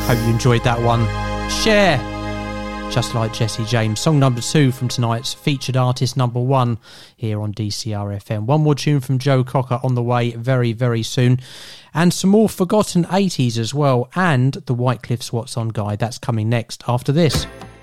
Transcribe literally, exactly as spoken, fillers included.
Hope you enjoyed that one. Share, Just Like Jesse James, song number two from tonight's featured artist number one here on D C R F M. One more tune from Joe Cocker on the way very, very soon. And some more forgotten eighties as well, and the White Cliffs What's On guide. That's coming next after this.